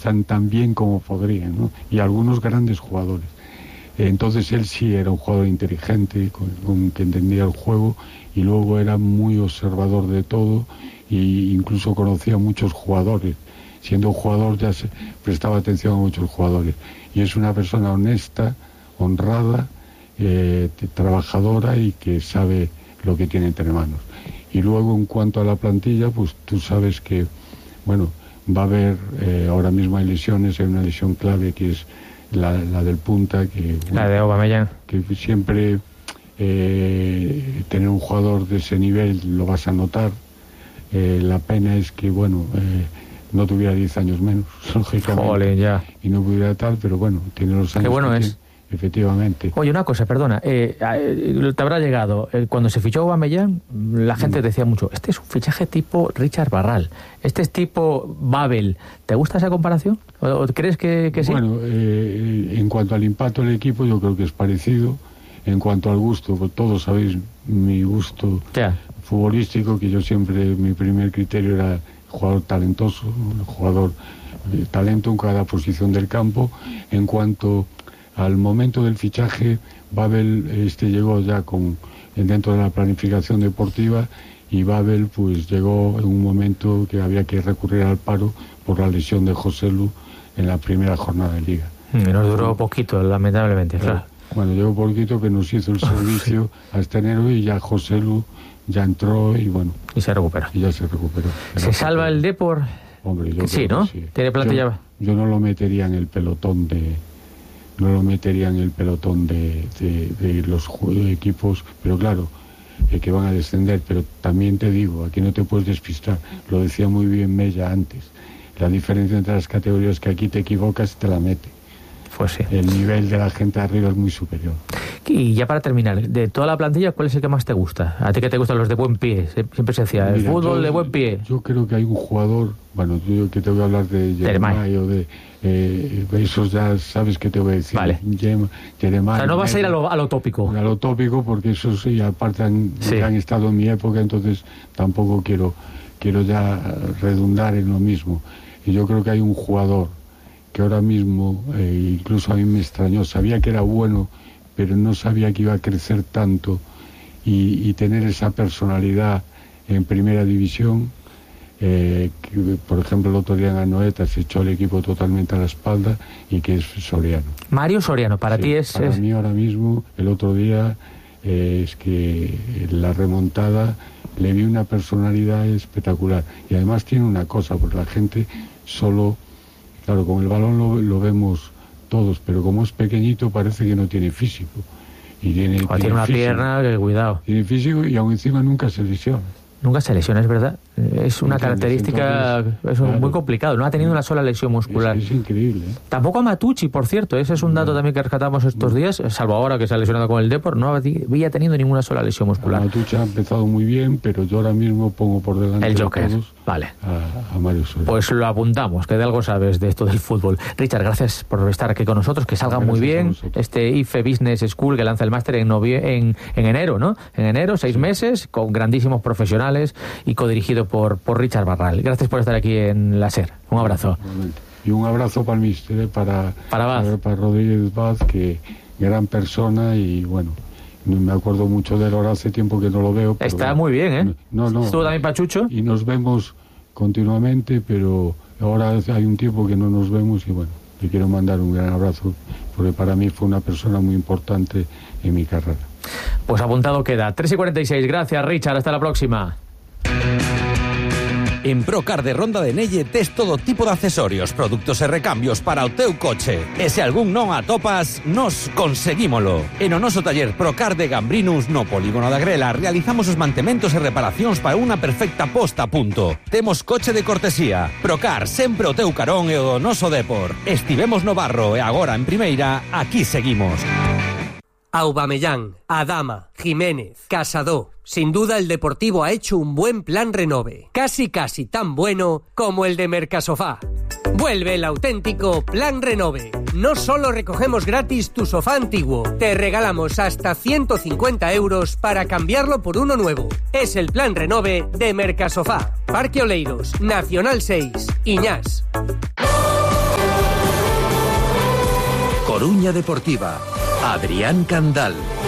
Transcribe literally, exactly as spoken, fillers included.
tan, tan bien como podrían, ¿no? Y algunos grandes jugadores. Entonces él sí era un jugador inteligente, con, con que entendía el juego, y luego era muy observador de todo, e incluso conocía a muchos jugadores. Siendo jugador ya se prestaba atención a muchos jugadores. Y es una persona honesta, honrada, eh, trabajadora y que sabe lo que tiene entre manos. Y luego en cuanto a la plantilla, pues tú sabes que, bueno, va a haber, eh, ahora mismo hay lesiones, hay una lesión clave que es la, la del punta, que, la bueno, de Aubameyang, que siempre eh, tener un jugador de ese nivel lo vas a notar. Eh, la pena es que, bueno, eh, no tuviera diez años menos, lógicamente. Jole, ya. Y no pudiera tal, pero bueno, tiene los años. Qué bueno que es. Tiene, efectivamente. Oye, una cosa, perdona, eh, eh, te habrá llegado, eh, cuando se fichó Aubameyang, la gente decía mucho, este es un fichaje tipo Richard Barral, este es tipo Babel. ¿Te gusta esa comparación? ¿O crees que, que sí? Bueno, eh, en cuanto al impacto del equipo, yo creo que es parecido. En cuanto al gusto, pues todos sabéis mi gusto ya. futbolístico, que yo siempre, mi primer criterio era jugador talentoso, jugador de talento en cada posición del campo. En cuanto al momento del fichaje, Babel este llegó ya con dentro de la planificación deportiva, y Babel pues llegó en un momento que había que recurrir al paro por la lesión de Joselu en la primera jornada de liga. Y nos duró poquito, lamentablemente, claro. Bueno, llegó poquito, que nos hizo el servicio hasta enero, y ya Joselu ya entró y bueno. Y se recuperó. Y ya se recuperó. ¿Se salva el Depor? Hombre, yo sí, creo ¿no? que sí. ¿Tiene plantilla? Yo, yo no lo metería en el pelotón de... No lo metería en el pelotón de, de, de los equipos, pero claro, eh, que van a descender. Pero también te digo, aquí no te puedes despistar. Lo decía muy bien Mella antes. La diferencia entre las categorías es que aquí te equivocas y te la mete. Pues sí. El nivel de la gente arriba es muy superior. Y ya para terminar, de toda la plantilla, ¿cuál es el que más te gusta? ¿A ti que te gustan los de buen pie? Siempre se decía, el Mira, fútbol yo, de buen pie. Yo creo que hay un jugador, bueno, yo que te voy a hablar de Jeremai o de... Eh, esos ya sabes que te voy a decir. Vale. Jeremai, o sea, no vas a ir a lo, a lo tópico. A lo tópico, porque esos sí, aparte han, sí. han estado en mi época, entonces tampoco quiero, quiero ya redundar en lo mismo. Y yo creo que hay un jugador que ahora mismo, eh, incluso a mí me extrañó, sabía que era bueno, pero no sabía que iba a crecer tanto y, y tener esa personalidad en primera división, eh, que, por ejemplo, el otro día en Anoeta se echó el equipo totalmente a la espalda, y que es Soriano. Mario Soriano, para sí, ti es... Para es... mí ahora mismo, el otro día, eh, es que la remontada le vi una personalidad espectacular, y además tiene una cosa, porque la gente solo... Claro, con el balón lo, lo vemos todos, pero como es pequeñito parece que no tiene físico. Y tiene, tiene, tiene una físico, pierna que cuidado. Tiene físico y aún encima nunca se lesiona. Nunca se lesiona, es verdad. Es una característica Entonces, es claro, muy complicado. No ha tenido una sola lesión muscular. Es, es increíble. ¿eh? Tampoco a Matucci, por cierto. Ese es un dato no. también que rescatamos estos no. días, salvo ahora que se ha lesionado con el Depor. No había tenido ninguna sola lesión muscular. Matucci ha empezado muy bien, pero yo ahora mismo pongo por delante el Joker. De todos vale. a, a Mario Soriano. Pues lo apuntamos, que de algo sabes de esto del fútbol. Richard, gracias por estar aquí con nosotros. Que salga gracias muy bien este I F E Business School que lanza el máster en, novie- en, en enero, ¿no? En enero, seis sí. meses, con grandísimos profesionales y codirigido por, por Richard Barral. Gracias por estar aquí en la SER. Un abrazo. Y un abrazo para el míster, para, para, para, para Rodríguez Vaz, que gran persona, y bueno, me acuerdo mucho de él, ahora hace tiempo que no lo veo. Pero está bueno, muy bien, ¿eh? No, no. Estuvo también Pachucho. Y nos vemos continuamente, pero ahora hay un tiempo que no nos vemos, y bueno, le quiero mandar un gran abrazo, porque para mí fue una persona muy importante en mi carrera. Pues apuntado queda. tres y cuarenta y seis. Gracias, Richard. Hasta la próxima. En Procar de Ronda de Nelle tes todo tipo de accesorios, produtos e recambios para o teu coche. E se algún non atopas, nos conseguímolo. En o noso taller Procar de Gambrinus, no Polígono da Grela, realizamos os mantementos e reparacións para unha perfecta posta a punto. Temos coche de cortesía. Procar, sempre o teu carón e o do noso Depor. Estivemos no Barro e agora en Primeira, aquí seguimos. Aubameyang, Adama, Jiménez, Casado. Sin duda el Deportivo ha hecho un buen plan renove. Casi casi tan bueno como el de Mercasofá. Vuelve el auténtico plan renove. No solo recogemos gratis tu sofá antiguo, te regalamos hasta ciento cincuenta euros para cambiarlo por uno nuevo. Es el plan renove de Mercasofá. Parque Oleiros, Nacional seis, Iñás. Coruña Deportiva. Adrián Candal.